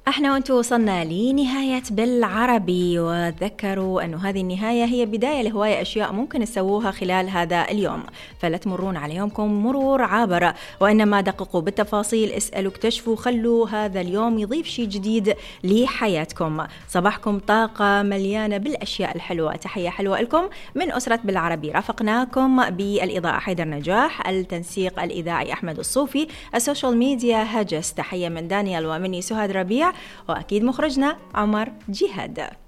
احنا وانتو وصلنا لنهاية بالعربي، وتذكروا انه هذه النهاية هي بداية لهواية اشياء ممكن تسووها خلال هذا اليوم، فلا تمرون على يومكم مرور عابر، وانما دققوا بالتفاصيل، اسألوا، اكتشفوا، خلوا هذا اليوم يضيف شيء جديد لحياتكم. صباحكم طاقة مليانة بالاشياء الحلوة. تحية حلوة لكم من أسرة بالعربي. رافقناكم بالإضاءة حيدر نجاح، التنسيق الإذاعي أحمد الصوفي، السوشيال ميديا هجس. تحية من دانيال ومني سهاد ربيع، وأكيد مخرجنا عمر جهاد.